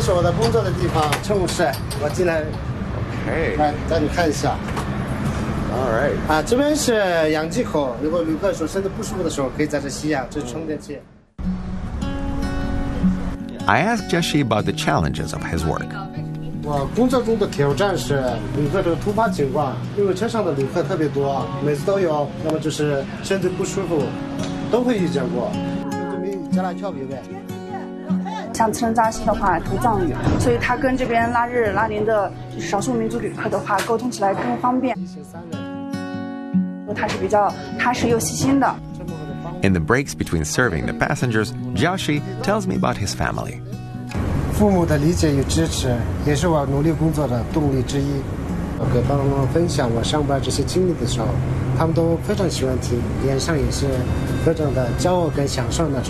是我的工作的地方，乘务室。我进来，来带你看一下。 All right. 啊，这边是氧气口，如果旅客说身体不舒服的时候，可以在这吸氧，这是充电器。 I asked Jiaxi about the challenges of his work. 我工作中的挑战是旅客这个突发情况，因为车上的旅客特别多，每次都有，要么就是身体不舒服，都会遇见过。 像次仁扎西的话读藏语，所以他跟这边拉日拉宁的少数民族旅客的话沟通起来更方便。他是比较踏实又细心的。 In the breaks between serving the passengers, Jiaxi tells me about his family. 父母的理解与支持也是我努力工作的动力之一。我给爸爸妈妈分享我上班这些经历的时候，他们都非常喜欢听，脸上也是非常的骄傲跟享受那种。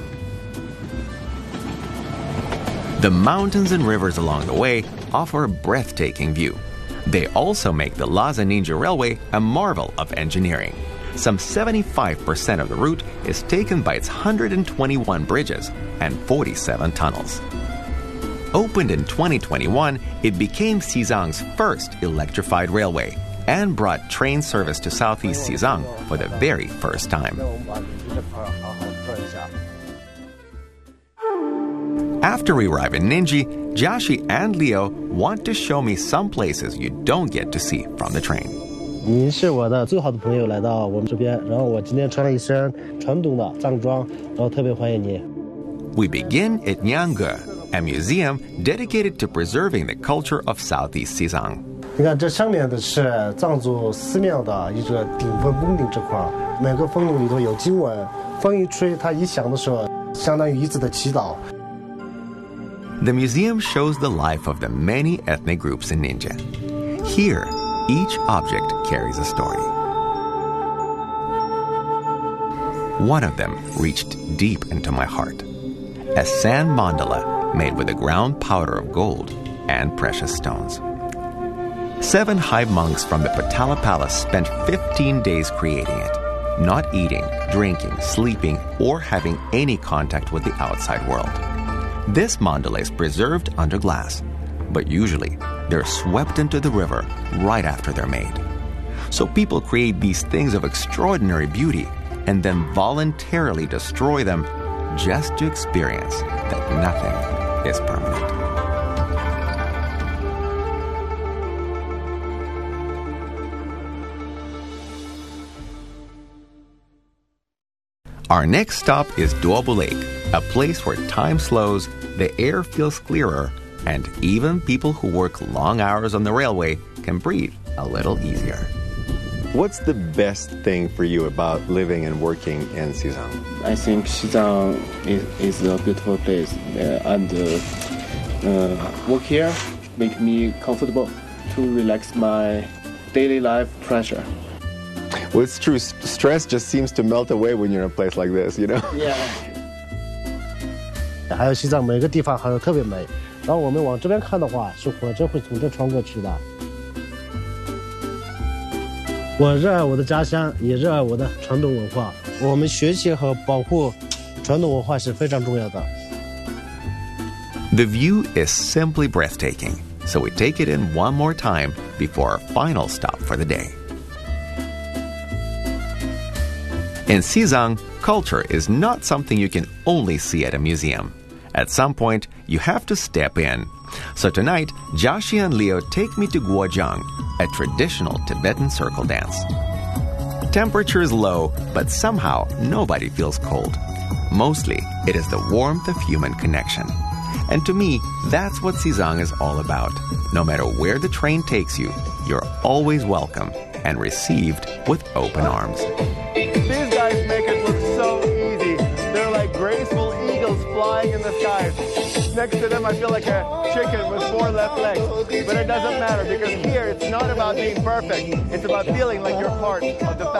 The mountains and rivers along the way offer a breathtaking view. They also make the Lhasa Ninja Railway a marvel of engineering. Some 75% of the route is taken by its 121 bridges and 47 tunnels. Opened in 2021, it became Xizang's first electrified railway and brought train service to Southeast Xizang for the very first time. After we arrive in Ningji, Jiaxi and Leo want to show me some places you don't get to see from the train. 您是我的最好的朋友，来到我们这边，然后我今天穿了一身传统的藏装，然后特别欢迎您。 We begin at Nyangge, a museum dedicated to preserving the culture of Southeast Xizang. 你看这上面的是藏族寺庙的一个顶峰峰顶这块，每个峰顶里头有经文，风一吹，它一响的时候，相当于一次的祈祷。 The museum shows the life of the many ethnic groups in Ninja. Here, each object carries a story. One of them reached deep into my heart. A sand mandala made with a ground powder of gold and precious stones. 7 hive monks from the Patala Palace spent 15 days creating it, not eating, drinking, sleeping, or having any contact with the outside world. This mandala is preserved under glass, but usually they're swept into the river right after they're made. So people create these things of extraordinary beauty and then voluntarily destroy them just to experience that nothing is permanent. Our next stop is Duobu Lake, a place where time slows, the air feels clearer, and even people who work long hours on the railway can breathe a little easier. What's the best thing for you about living and working in Xizang? I think Xizang is a beautiful place, and work here make me comfortable to relax my daily life pressure. Well, it's true. Stress just seems to melt away when you're in a place like this, you know? Yeah. 还有西藏每个地方还有特别美，然后我们往这边看的话，是火车会从这穿过去的。我热爱我的家乡，也热爱我的传统文化。我们学习和保护传统文化是非常重要的。 The view is simply breathtaking, so we take it in one more time before our final stop for the day. In Xizang, culture is not something you can only see at a museum. At some point, you have to step in. So tonight, Jiaxi and Leo take me to Guojang, a traditional Tibetan circle dance. Temperature is low, but somehow nobody feels cold. Mostly, it is the warmth of human connection. And to me, that's what Xizang is all about. No matter where the train takes you, you're always welcome and received with open arms. These guys make it look so easy. They're like graceful eagles flying in the sky. Next to them, I feel like a chicken with 4 left legs. But it doesn't matter because here, it's not about being perfect. It's about feeling like you're part of the family.